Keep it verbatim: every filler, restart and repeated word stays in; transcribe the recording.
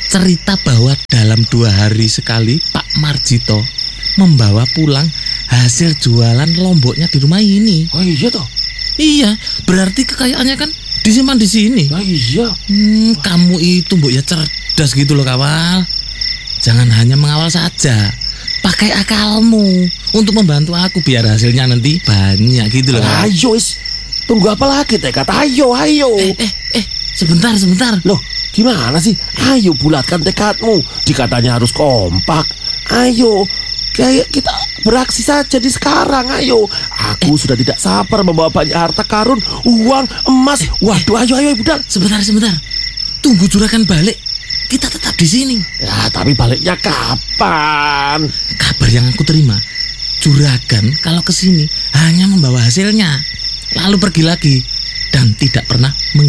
cerita bahwa dalam dua hari sekali Pak Marjito membawa pulang hasil jualan lomboknya di rumah ini. Oh iya toh? Iya, berarti kekayaannya kan disimpan di sini. Nah iya. Hmm, kamu itu mbok ya cerdas gitu loh Kawal. Jangan hanya mengawal saja, pakai akalmu untuk membantu aku biar hasilnya nanti banyak gitu loh. Ayo is, tunggu apa lagi teh kata ayo ayo. Eh eh eh, sebentar sebentar. Loh, gimana sih? Ayo bulatkan tekadmu. Dikatanya harus kompak. Ayo, kayak kita beraksi saja di sekarang. Ayo, aku eh. sudah tidak sabar membawa banyak harta karun, uang, emas. Waduh, ayo ayo budal. Sebentar sebentar. Tunggu juragan balik. Kita tetap di sini. Ya, tapi baliknya kapan? Kabar yang aku terima, juragan kalau ke sini hanya membawa hasilnya, lalu pergi lagi dan tidak pernah meng